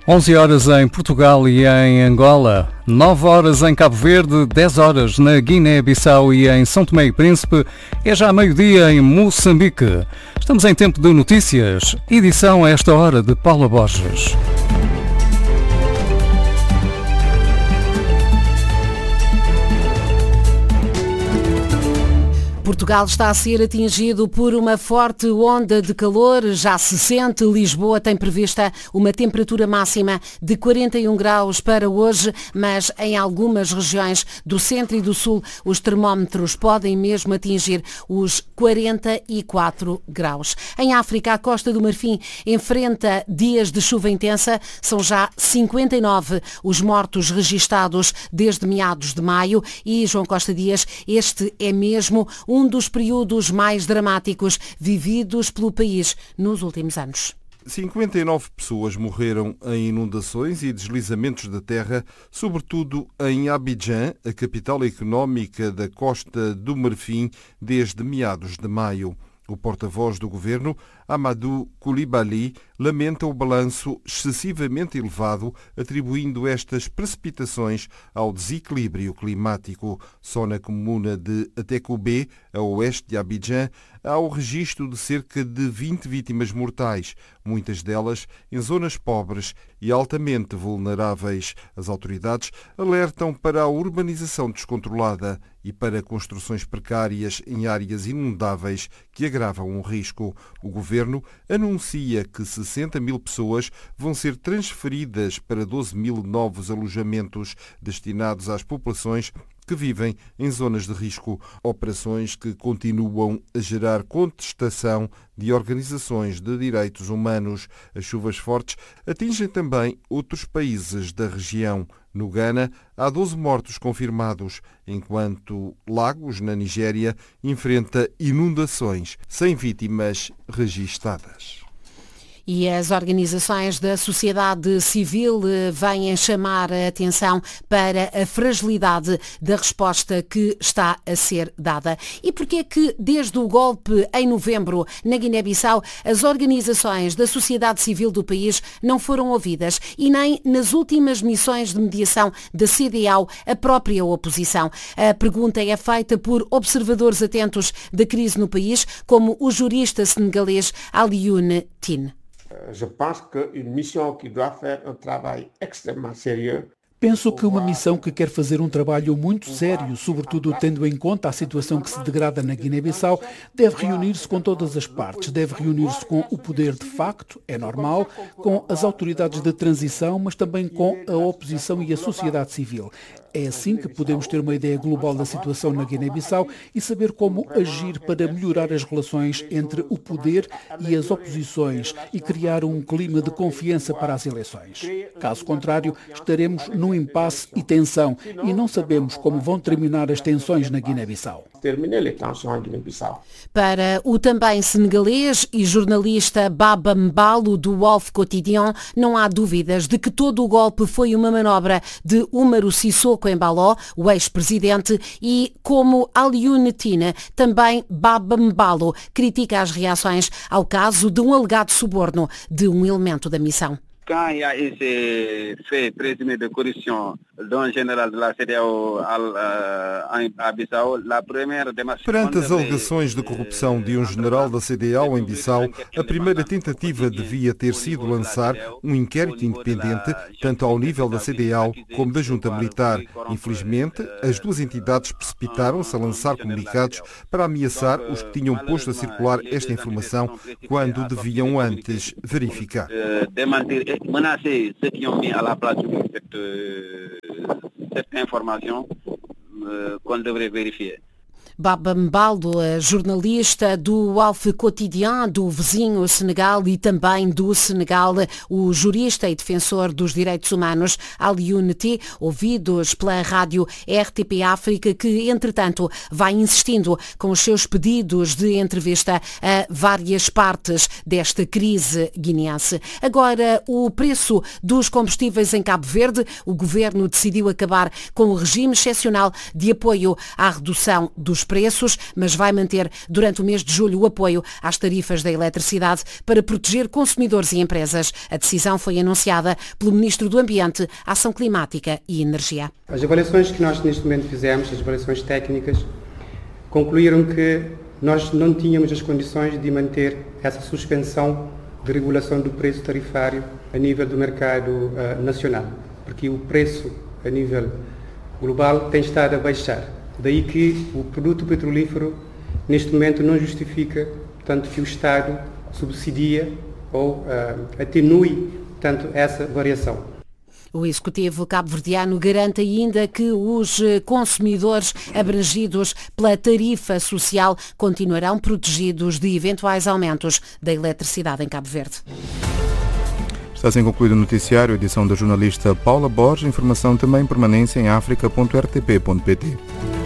11 horas em Portugal e em Angola, 9 horas em Cabo Verde, 10 horas na Guiné-Bissau e em São Tomé e Príncipe, é já meio-dia em Moçambique. Estamos em tempo de notícias, edição a esta hora de Paula Borges. Portugal está a ser atingido por uma forte onda de calor, já se sente. Lisboa tem prevista uma temperatura máxima de 41 graus para hoje, mas em algumas regiões do centro e do sul os termómetros podem mesmo atingir os 44 graus. Em África, a Costa do Marfim enfrenta dias de chuva intensa, são já 59 os mortos registados desde meados de maio e, João Costa Dias, este é mesmo um dos períodos mais dramáticos vividos pelo país nos últimos anos. 59 pessoas morreram em inundações e deslizamentos da terra, sobretudo em Abidjan, a capital económica da Costa do Marfim, desde meados de maio. O porta-voz do governo, Amadou Coulibaly, lamenta o balanço excessivamente elevado, atribuindo estas precipitações ao desequilíbrio climático. Só na comuna de Atecoubé, a oeste de Abidjan, há o registro de cerca de 20 vítimas mortais, muitas delas em zonas pobres e altamente vulneráveis. As autoridades alertam para a urbanização descontrolada e para construções precárias em áreas inundáveis que agravam o risco. O governo anuncia que 60 mil pessoas vão ser transferidas para 12 mil novos alojamentos destinados às populações que vivem em zonas de risco. Operações que continuam a gerar contestação de organizações de direitos humanos. As chuvas fortes atingem também outros países da região. No Ghana, há 12 mortos confirmados, enquanto Lagos, na Nigéria, enfrenta inundações sem vítimas registadas. E as organizações da sociedade civil vêm chamar a atenção para a fragilidade da resposta que está a ser dada. E porquê que, desde o golpe em novembro na Guiné-Bissau, as organizações da sociedade civil do país não foram ouvidas e nem nas últimas missões de mediação da CEDEAO a própria oposição? A pergunta é feita por observadores atentos da crise no país, como o jurista senegalês Alioune Tine. Penso que uma missão que quer fazer um trabalho muito sério, sobretudo tendo em conta a situação que se degrada na Guiné-Bissau, deve reunir-se com todas as partes, deve reunir-se com o poder de facto, é normal, com as autoridades de transição, mas também com a oposição e a sociedade civil. É assim que podemos ter uma ideia global da situação na Guiné-Bissau e saber como agir para melhorar as relações entre o poder e as oposições e criar um clima de confiança para as eleições. Caso contrário, estaremos num impasse e tensão e não sabemos como vão terminar as tensões na Guiné-Bissau. Para o também senegalês e jornalista Baba Mbalo do Wolf Quotidien, não há dúvidas de que todo o golpe foi uma manobra de Umaru Sissoko Embalo, o ex-presidente, e como Alioune Tine, também Baba Mbalo critica as reações ao caso de um alegado suborno de um elemento da missão. Quand il y a esse fait présumé de corruption d'un général de la CEDEAO à Bissau, la première démarche... Perante as alegações de corrupção de um general da CEDEAO em Bissau, a primeira tentativa devia ter sido lançar um inquérito independente, tanto ao nível da CEDEAO como da junta militar. Infelizmente, as duas entidades precipitaram-se a lançar comunicados para ameaçar os que tinham posto a circular esta informação quando deviam antes verificar. Menacer ceux qui ont mis à la place cette information qu'on devrait vérifier. Baba Mbalo, jornalista do Wolf Quotidien, do vizinho Senegal e também do Senegal, o jurista e defensor dos direitos humanos Alioune Tine, ouvidos pela rádio RTP África, que entretanto vai insistindo com os seus pedidos de entrevista a várias partes desta crise guineense. Agora, o preço dos combustíveis em Cabo Verde, o governo decidiu acabar com o regime excepcional de apoio à redução dos preços, mas vai manter durante o mês de julho o apoio às tarifas da eletricidade para proteger consumidores e empresas. A decisão foi anunciada pelo Ministro do Ambiente, Ação Climática e Energia. As avaliações que nós neste momento fizemos, as avaliações técnicas, concluíram que nós não tínhamos as condições de manter essa suspensão de regulação do preço tarifário a nível do mercado nacional, porque o preço a nível global tem estado a baixar. Daí que o produto petrolífero neste momento não justifica tanto que o Estado subsidia ou atenue tanto essa variação. O Executivo cabo-verdiano garante ainda que os consumidores abrangidos pela tarifa social continuarão protegidos de eventuais aumentos da eletricidade em Cabo Verde. Está assim concluído o noticiário, edição da jornalista Paula Borges. Informação também em permanência em africa.rtp.pt.